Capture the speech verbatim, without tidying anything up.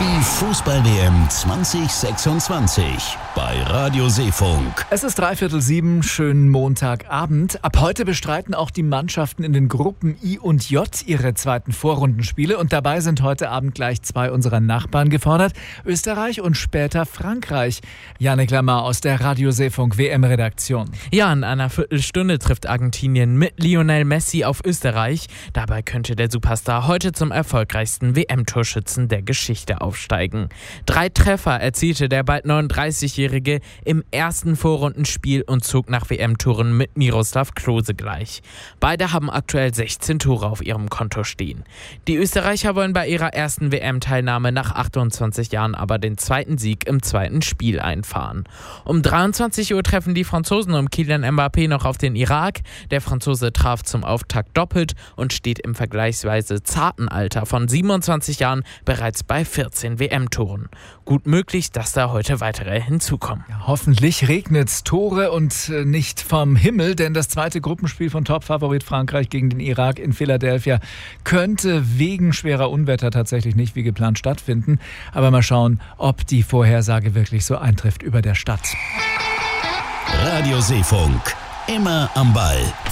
Die Fußball-W M zwanzig sechsundzwanzig bei Radio Seefunk. Es ist dreiviertel sieben, schönen Montagabend. Ab heute bestreiten auch die Mannschaften in den Gruppen I und J ihre zweiten Vorrundenspiele. Und dabei sind heute Abend gleich zwei unserer Nachbarn gefordert. Österreich und später Frankreich. Janik Lamar aus der Radio Seefunk W M-Redaktion. Ja, in einer Viertelstunde trifft Argentinien mit Lionel Messi auf Österreich. Dabei könnte der Superstar heute zum erfolgreichsten W M-Torschützen der Geschichte aufsteigen. Drei Treffer erzielte der bald neununddreißigjährige im ersten Vorrundenspiel und zog nach W M-Toren mit Miroslav Klose gleich. Beide haben aktuell sechzehn Tore auf ihrem Konto stehen. Die Österreicher wollen bei ihrer ersten W M-Teilnahme nach achtundzwanzig Jahren aber den zweiten Sieg im zweiten Spiel einfahren. Um dreiundzwanzig Uhr treffen die Franzosen um Kylian Mbappé noch auf den Irak. Der Franzose traf zum Auftakt doppelt und steht im vergleichsweise zarten Alter von siebenundzwanzig Jahren bereits bei vierzehn W M-Toren. Gut möglich, dass da heute weitere hinzukommen. Ja, hoffentlich regnet's Tore und äh, nicht vom Himmel, denn das zweite Gruppenspiel von Topfavorit Frankreich gegen den Irak in Philadelphia könnte wegen schwerer Unwetter tatsächlich nicht wie geplant stattfinden. Aber mal schauen, ob die Vorhersage wirklich so eintrifft über der Stadt. Radio Seefunk, immer am Ball.